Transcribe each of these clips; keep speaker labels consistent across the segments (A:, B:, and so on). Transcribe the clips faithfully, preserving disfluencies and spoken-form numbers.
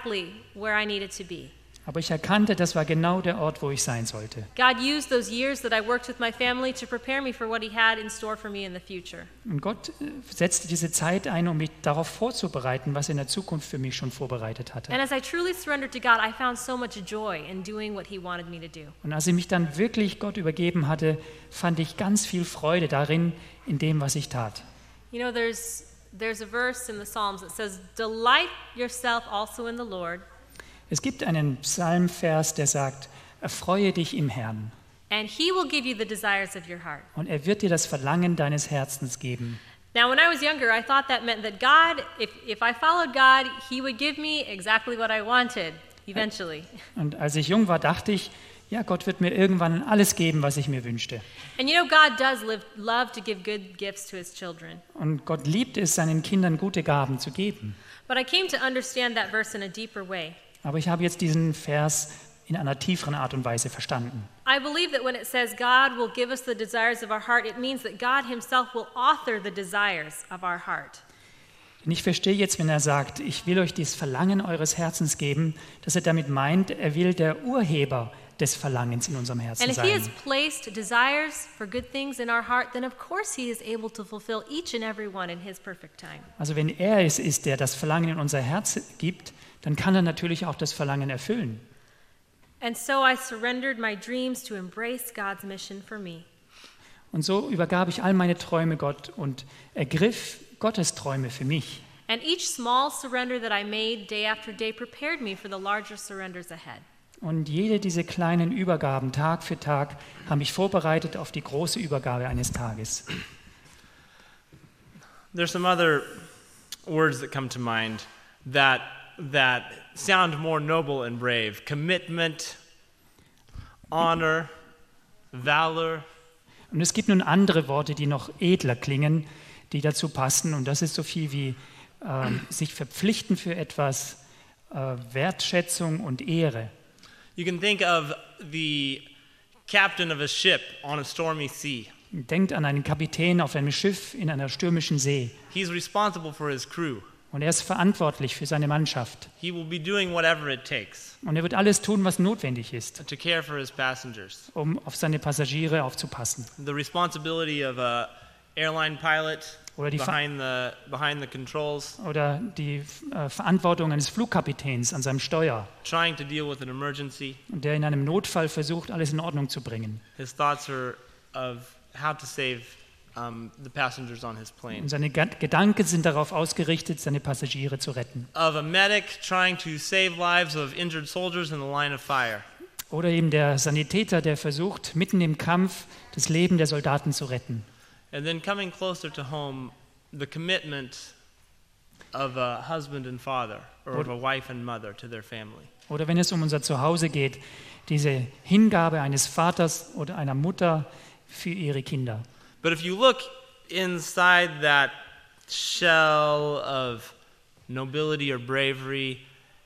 A: exactly where I needed to be.
B: Aber ich erkannte, das war genau der Ort, wo ich sein sollte.
A: God used those years that I worked with my family to prepare me for what he had in store for me in the future.
B: Und Gott äh, setzte diese Zeit ein, um mich darauf vorzubereiten, was er in der Zukunft für mich schon vorbereitet hatte.
A: And as I truly surrendered to God, I found so much joy in doing what he wanted me to do.
B: Und als ich mich dann wirklich Gott übergeben hatte, fand ich ganz viel Freude darin, in dem, was ich tat.
A: You know, there's there's a verse in the Psalms that says, "Delight yourself also in the Lord,
B: Es gibt einen Psalmvers, der sagt, erfreue dich im Herrn
A: and he will give you the desires of your heart."
B: und er wird dir das Verlangen deines Herzens geben.
A: Now, when I was younger, I thought that meant that God, if, if I followed God, he would give me exactly what I wanted, eventually.
B: Und als ich jung war, dachte ich, ja, Gott wird mir irgendwann alles geben, was ich mir wünschte.
A: And you know, God does live, love to give good gifts to his children.
B: Und Gott liebt es, seinen Kindern gute Gaben zu geben.
A: But I came to understand that verse in a deeper way.
B: Aber ich habe jetzt diesen Vers in einer tieferen Art und Weise verstanden.
A: I believe that when it says God will give us the desires of our heart, it means that God himself will author the desires of our heart.
B: Und ich verstehe jetzt, wenn er sagt, ich will euch dieses Verlangen eures Herzens geben, dass er damit meint, er will der Urheber des Verlangens in unserem Herzen
A: And if he has
B: sein.
A: placed desires for good things in our heart, then of course he is able to fulfill each and every one in his perfect time.
B: Also wenn er es ist, der das Verlangen in unser Herz gibt, dann kann er natürlich auch das Verlangen erfüllen.
A: And so I surrendered my dreams to embrace God's mission for me.
B: Und so übergab ich all meine Träume Gott und ergriff Gottes Träume für mich.
A: And each small surrender that I made day after day prepared me for the larger surrenders ahead.
B: Und jede dieser kleinen Übergaben Tag für Tag haben mich vorbereitet auf die große Übergabe eines Tages.
C: There's some other words that come to mind that that sound more noble and brave. Commitment, honor, valor.
B: Und es gibt nun andere Worte, die noch edler klingen, die dazu passen. Und das ist so viel wie äh, sich verpflichten für etwas, äh, Wertschätzung und Ehre.
C: You can think of the captain of a ship on a stormy sea.
B: Denkt an einen Kapitän auf einem Schiff in einer stürmischen See.
C: He's responsible for his crew.
B: Und er ist verantwortlich für seine Mannschaft.
C: He will be doing whatever it takes
B: Und er wird alles tun, was notwendig ist,
C: to care for his passengers.
B: um auf seine Passagiere aufzupassen.
C: The responsibility of a airline pilot
B: Oder die, Ver
C: behind the behind the controls,
B: oder die äh, Verantwortung eines Flugkapitäns an seinem Steuer,
C: trying to deal with an emergency.
B: der in einem Notfall versucht, alles in Ordnung zu bringen.
C: His thoughts are of how to save um, the passengers on his
B: Und
C: plane.
B: seine Ga- Gedanken sind darauf ausgerichtet, seine Passagiere zu retten.
C: Of a medic trying to save lives of injured soldiers in the line of fire.
B: Oder eben der Sanitäter, der versucht, mitten im Kampf das Leben der Soldaten zu retten.
C: And then coming closer to home, the commitment of a husband and father, or of a wife and mother to their family.
B: Oder wenn es um unser Zuhause geht, diese Hingabe eines Vaters oder einer Mutter für ihre Kinder.
C: But if you look inside that shell of nobility or bravery,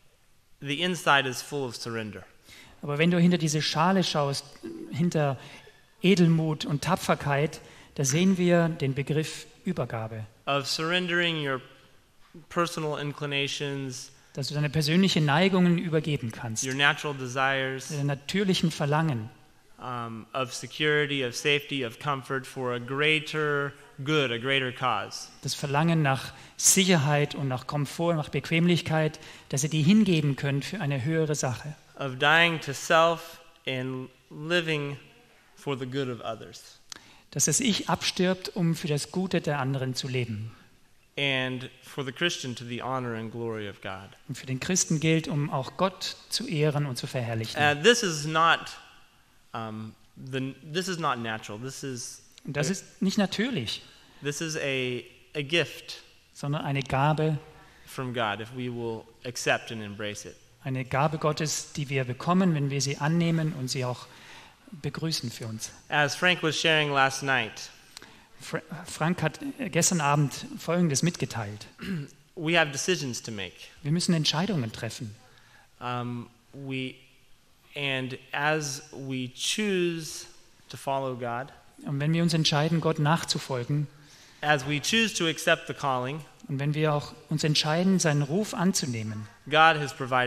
C: the inside is full of surrender.
B: Aber wenn du hinter diese Schale schaust, hinter Edelmut und Tapferkeit, da sehen wir den Begriff Übergabe.
C: Of surrendering your personal inclinations,
B: Dass du deine persönlichen Neigungen übergeben kannst,
C: your natural desires,
B: deine natürlichen Verlangen,
C: um, of security, of safety, of comfort for a greater good, a greater cause.
B: das Verlangen nach Sicherheit und nach Komfort, nach Bequemlichkeit, dass ihr die hingeben könnt für eine höhere Sache.
C: Of dying to self and living for the good of others.
B: Dass das Ich abstirbt, um für das Gute der anderen zu leben.
C: And for the Christian to the honor and glory of God.
B: Und für den Christen gilt, um auch Gott zu ehren und zu verherrlichen.
C: Uh, this is not, um, the, this is not natural. This is,
B: Und das ist nicht natürlich,
C: this is a, a gift
B: sondern eine Gabe,
C: from God if we will accept and embrace it.
B: eine Gabe Gottes, die wir bekommen, wenn wir sie annehmen und sie auch begrüßen für uns.
C: As Frank was sharing last night,
B: Fra- Frank hat gestern Abend Folgendes mitgeteilt.
C: we have decisions to make.
B: Wir müssen Entscheidungen treffen.
C: Um, we, and as we choose to follow God,
B: Und wenn wir uns entscheiden, Gott nachzufolgen,
C: as we choose to accept the calling,
B: und wenn wir auch uns entscheiden, seinen Ruf anzunehmen,
C: God has provided